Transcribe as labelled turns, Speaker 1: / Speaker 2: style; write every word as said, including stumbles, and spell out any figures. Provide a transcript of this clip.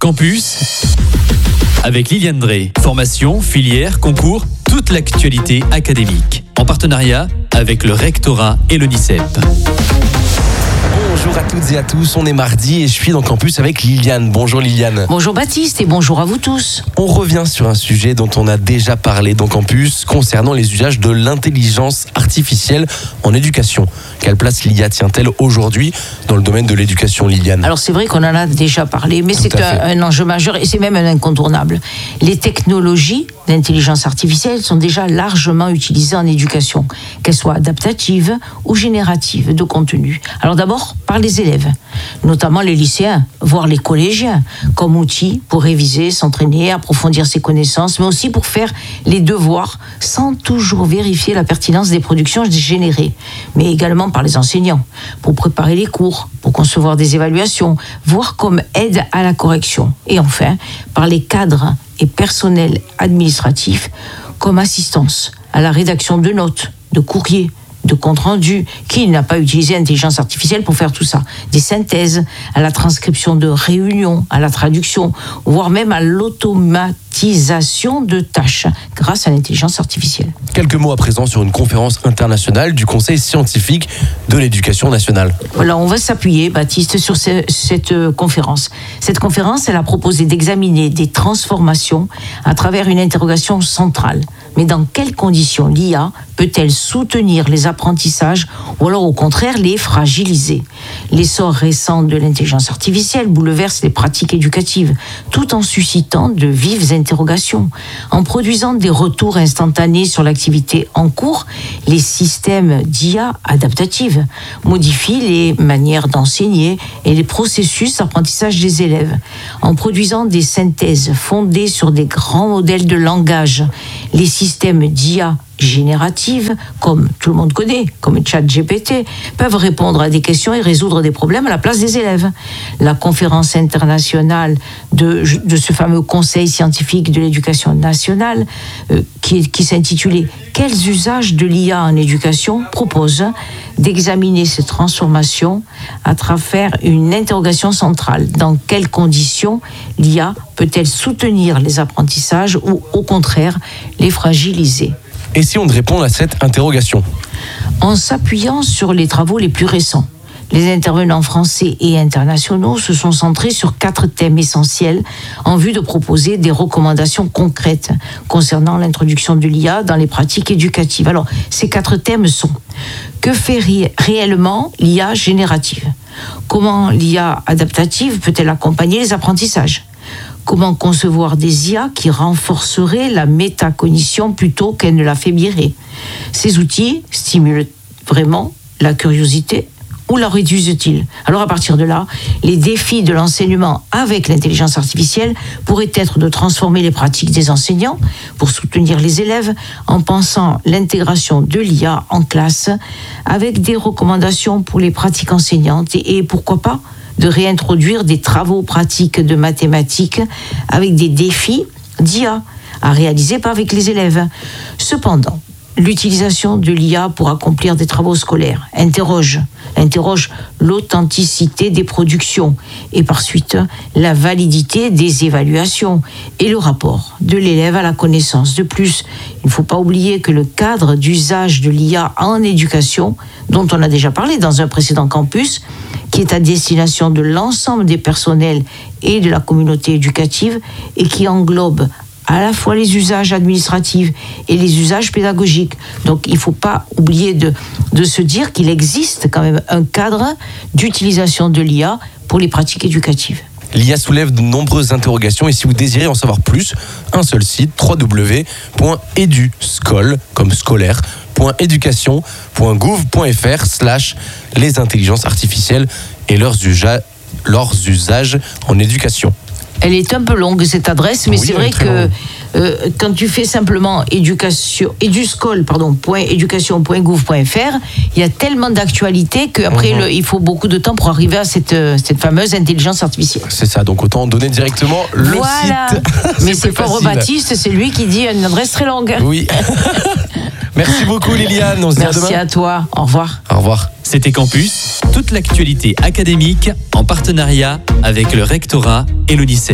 Speaker 1: Campus avec Liliane Drey. Formation, filière, concours, toute l'actualité académique. En partenariat avec le rectorat et le NICEP.
Speaker 2: Bonjour à toutes et à tous, on est mardi et je suis dans Campus avec Liliane. Bonjour Liliane.
Speaker 3: Bonjour Baptiste et bonjour à vous tous.
Speaker 2: On revient sur un sujet dont on a déjà parlé dans Campus concernant les usages de l'intelligence artificielle en éducation. Quelle place l'I A tient-elle aujourd'hui dans le domaine de l'éducation, Liliane ?
Speaker 3: Alors c'est vrai qu'on en a déjà parlé, mais
Speaker 2: Tout
Speaker 3: c'est
Speaker 2: à
Speaker 3: un, un enjeu majeur et c'est même un incontournable. Les technologies d'intelligence artificielle sont déjà largement utilisées en éducation, qu'elles soient adaptatives ou génératives de contenu. Alors d'abord, par les élèves, notamment les lycéens, voire les collégiens, comme outil pour réviser, s'entraîner, approfondir ses connaissances, mais aussi pour faire les devoirs sans toujours vérifier la pertinence des productions générées, mais également par les enseignants, pour préparer les cours, pour concevoir des évaluations, voire comme aide à la correction. Et enfin, par les cadres et personnels administratifs, comme assistance à la rédaction de notes, de courriers, de compte rendu. Qui n'a pas utilisé l'intelligence artificielle pour faire tout ça ? Des synthèses, à la transcription de réunions, à la traduction, voire même à l'automatisation de tâches grâce à l'intelligence artificielle.
Speaker 2: Quelques mots à présent sur une conférence internationale du Conseil scientifique de l'éducation nationale.
Speaker 3: Voilà, on va s'appuyer, Baptiste, sur ce, cette euh, conférence. Cette conférence, elle a proposé d'examiner des transformations à travers une interrogation centrale. Mais dans quelles conditions l'I A peut-elle soutenir les apprentissages ou alors au contraire les fragiliser ? L'essor récent de l'intelligence artificielle bouleverse les pratiques éducatives tout en suscitant de vives interrogations. En produisant des retours instantanés sur l'activité en cours, les systèmes d'I A adaptatifs modifient les manières d'enseigner et les processus d'apprentissage des élèves. En produisant des synthèses fondées sur des grands modèles de langage, les systèmes d'I A génératives, comme tout le monde connaît, comme ChatGPT, peuvent répondre à des questions et résoudre des problèmes à la place des élèves. La conférence internationale de, de ce fameux Conseil scientifique de l'éducation nationale, euh, qui, qui s'intitulait « Quels usages de l'I A en éducation ?» propose d'examiner ces transformations à travers une interrogation centrale. Dans quelles conditions l'I A peut-elle soutenir les apprentissages ou au contraire les fragiliser ?
Speaker 2: Et si on répond à cette interrogation ?
Speaker 3: En s'appuyant sur les travaux les plus récents, les intervenants français et internationaux se sont centrés sur quatre thèmes essentiels en vue de proposer des recommandations concrètes concernant l'introduction de l'I A dans les pratiques éducatives. Alors, ces quatre thèmes sont: que fait ré- réellement l'I A générative ? Comment l'I A adaptative peut-elle accompagner les apprentissages ? Comment concevoir des I A qui renforceraient la métacognition plutôt qu'elle ne l'affaiblirait ? Ces outils stimulent vraiment la curiosité ou la réduisent-ils ? Alors à partir de là, les défis de l'enseignement avec l'intelligence artificielle pourraient être de transformer les pratiques des enseignants pour soutenir les élèves en pensant l'intégration de l'I A en classe avec des recommandations pour les pratiques enseignantes et, et pourquoi pas de réintroduire des travaux pratiques de mathématiques avec des défis d'I A à réaliser pas avec les élèves. Cependant, l'utilisation de l'I A pour accomplir des travaux scolaires interroge, interroge l'authenticité des productions et par suite la validité des évaluations et le rapport de l'élève à la connaissance. De plus, il ne faut pas oublier que le cadre d'usage de l'I A en éducation, dont on a déjà parlé dans un précédent campus, qui est à destination de l'ensemble des personnels et de la communauté éducative et qui englobe à la fois les usages administratifs et les usages pédagogiques. Donc il ne faut pas oublier de, de se dire qu'il existe quand même un cadre d'utilisation de l'I A pour les pratiques éducatives.
Speaker 2: L'I A soulève de nombreuses interrogations et si vous désirez en savoir plus, un seul site, w w w point eduscol, comme scolaire, .education point gouv point f r slash les intelligences artificielles et leurs, usa- leurs usages en éducation.
Speaker 3: Elle est un peu longue cette adresse, mais
Speaker 2: oui,
Speaker 3: c'est vrai que euh, quand tu fais simplement éducation, eduscol, pardon, point éducation point gouv point f r, il y a tellement d'actualités qu'après, mmh. il faut beaucoup de temps pour arriver à cette, cette fameuse intelligence artificielle.
Speaker 2: C'est ça, donc autant donner directement le
Speaker 3: voilà.
Speaker 2: site.
Speaker 3: Mais c'est Pauvre Baptiste, c'est lui qui dit une adresse très longue.
Speaker 2: Oui. Merci beaucoup Liliane, on se dit à demain.
Speaker 3: Merci à toi, au revoir.
Speaker 2: Au revoir.
Speaker 1: C'était Campus, toute l'actualité académique en partenariat avec le rectorat et le NICEP.